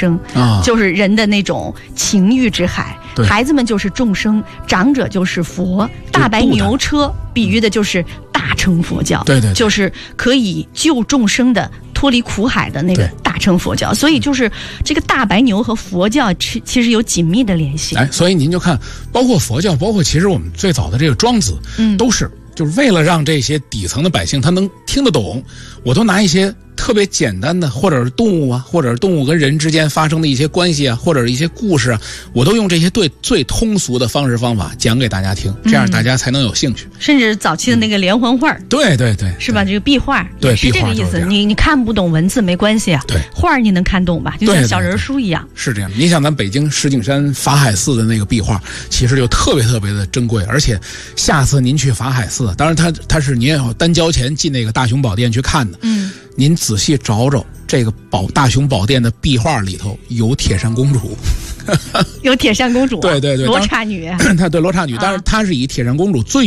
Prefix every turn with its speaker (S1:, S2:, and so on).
S1: 生啊，就是人的那种情欲之海。孩子们就是众生，长者就是佛。大白牛车比喻的就是大乘佛教，对，就是可以救众生的。脱离苦海的那个大乘佛教，所以就是这个大白牛和佛教其实有紧密的联系。
S2: 所以您就看，包括佛教，包括其实我们最早的这个庄子，都是就是为了让这些底层的百姓他能听得懂，我都拿一些特别简单的，或者是动物啊，或者是动物跟人之间发生的一些关系啊，或者是一些故事啊，我都用这些最通俗的方式方法讲给大家听，这样大家才能有兴趣。
S1: 甚至早期的那个连环画，
S2: 对，
S1: 是吧？这个壁画，
S2: 对，
S1: 是这个意思。你看不懂文字没关系啊，
S2: 对，
S1: 画你能看懂吧？就像小人书一样。
S2: 是这样。你想咱北京石景山法海寺的那个壁画，其实就特别特别的珍贵，而且下次您去法海寺，当然它是您要单交钱进那个大雄宝殿去看的，您仔细找找这个大雄宝殿的壁画里头有铁扇公主，
S1: 有铁扇公主，
S2: 对，
S1: 罗刹女，
S2: 她对罗刹女，但是她是以铁扇公主最